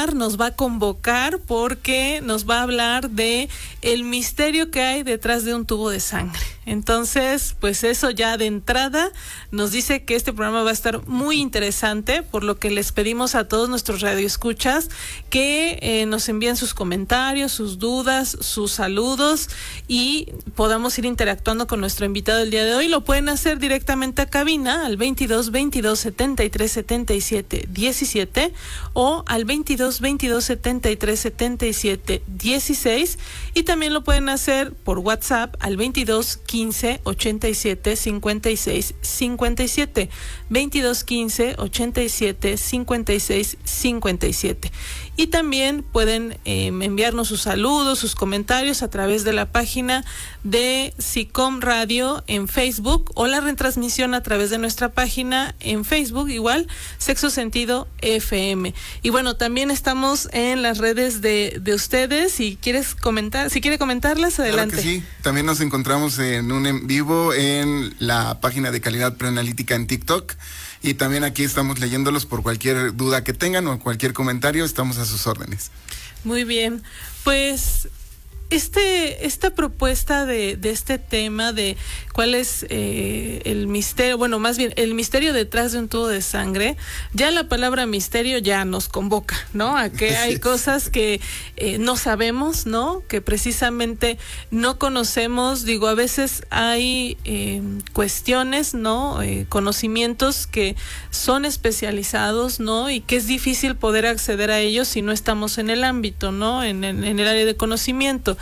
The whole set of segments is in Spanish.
invitar, nos va a convocar porque nos va a hablar de el misterio que hay detrás de un tubo de sangre. Entonces, pues eso ya de entrada nos dice que este programa va a estar muy interesante, por lo que les pedimos a todos nuestros radioescuchas que nos envíen sus comentarios, sus dudas, sus saludos y podamos ir interactuando con nuestro invitado del día de hoy. Lo pueden hacer directamente a cabina al 22 22 73 77 17 o al 22 22 73 77 16 y también lo pueden hacer por WhatsApp al 22 15 87 56 57 22 15 87 56 57 y también pueden enviarnos sus saludos, sus comentarios a través de la página de SICOM Radio en Facebook o la retransmisión a través de nuestra página en Facebook, igual Sexo Sentido FM. Y bueno, también estamos en las redes de ustedes. Si quiere comentarlas, adelante. Claro que sí, también nos encontramos en un en vivo en la página de Calidad Preanalítica en TikTok. Y también aquí estamos leyéndolos por cualquier duda que tengan o cualquier comentario, estamos a sus órdenes. Muy bien, pues esta propuesta de este tema de cuál es el misterio, bueno, más bien el misterio detrás de un tubo de sangre, ya la palabra misterio ya nos convoca, ¿no? A que hay cosas que no sabemos, ¿no? Que precisamente no conocemos. Digo, a veces hay cuestiones, ¿no? Conocimientos que son especializados, ¿no? Y que es difícil poder acceder a ellos si no estamos en el ámbito, ¿no? En el área de conocimiento.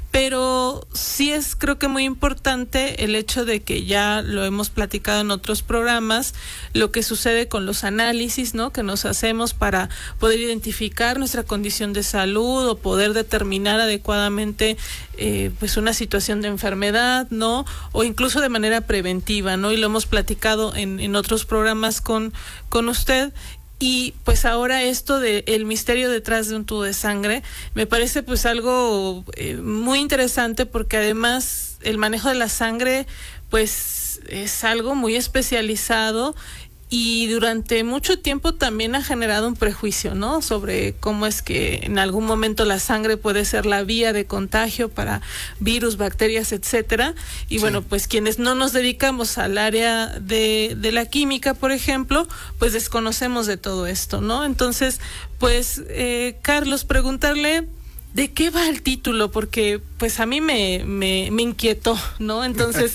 Pero sí es, creo que muy importante el hecho de que ya lo hemos platicado en otros programas, lo que sucede con los análisis, ¿no? Que nos hacemos para poder identificar nuestra condición de salud o poder determinar adecuadamente pues una situación de enfermedad, ¿no? O incluso de manera preventiva, ¿no? Y lo hemos platicado en otros programas con usted. Y pues ahora esto de el misterio detrás de un tubo de sangre me parece pues algo muy interesante, porque además el manejo de la sangre pues es algo muy especializado y durante mucho tiempo también ha generado un prejuicio, ¿no? Sobre cómo es que en algún momento la sangre puede ser la vía de contagio para virus, bacterias, etcétera. Y sí, bueno, pues quienes no nos dedicamos al área de la química, por ejemplo, pues desconocemos de todo esto, ¿no? Entonces, pues, Carlos, preguntarle ¿de qué va el título? Porque pues a mí me inquietó, ¿no? Entonces,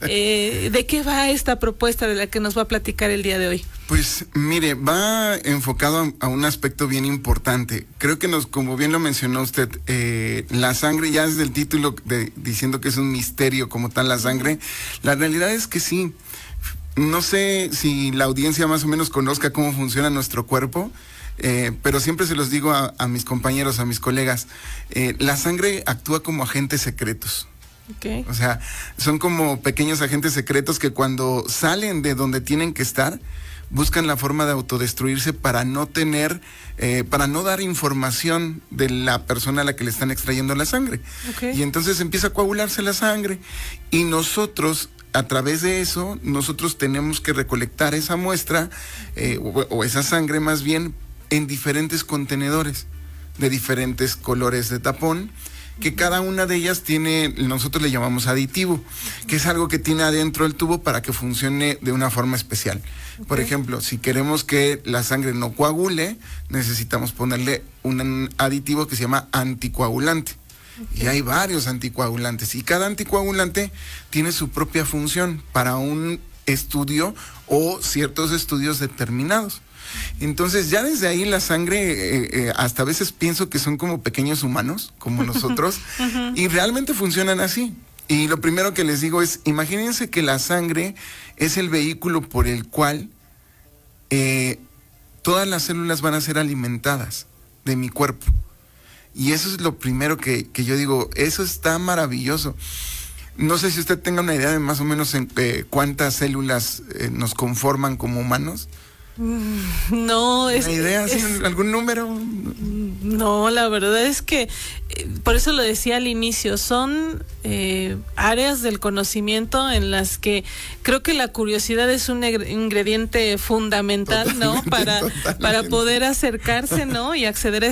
¿de qué va esta propuesta de la que nos va a platicar el día de hoy? Pues mire, va enfocado a un aspecto bien importante. Creo que como bien lo mencionó usted, la sangre, ya desde el título diciendo que es un misterio como tal la sangre, la realidad es que sí. No sé si la audiencia más o menos conozca cómo funciona nuestro cuerpo. Pero siempre se los digo a mis compañeros, a mis colegas, la sangre actúa como agentes secretos. Okay. O sea, son como pequeños agentes secretos que cuando salen de donde tienen que estar, buscan la forma de autodestruirse para no dar información de la persona a la que le están extrayendo la sangre. Okay. Y entonces empieza a coagularse la sangre y nosotros, a través de eso, nosotros tenemos que recolectar esa muestra o esa sangre más bien en diferentes contenedores de diferentes colores de tapón, que cada una de ellas nosotros le llamamos aditivo, que es algo que tiene adentro el tubo para que funcione de una forma especial. Okay. Por ejemplo, si queremos que la sangre no coagule, necesitamos ponerle un aditivo que se llama anticoagulante. Okay. Y hay varios anticoagulantes, y cada anticoagulante tiene su propia función para un estudio o ciertos estudios determinados. Entonces ya desde ahí la sangre, hasta a veces pienso que son como pequeños humanos, como nosotros, y realmente funcionan así. Y lo primero que les digo es, imagínense que la sangre es el vehículo por el cual todas las células van a ser alimentadas de mi cuerpo. Y eso es lo primero que yo digo, eso está maravilloso. No sé si usted tenga una idea de más o menos cuántas células nos conforman como humanos. No, ¿Una idea? ¿Algún número? No, la verdad es que por eso lo decía al inicio, son áreas del conocimiento en las que creo que la curiosidad es un ingrediente fundamental, ¿no? Para poder acercarse, ¿no? Y acceder a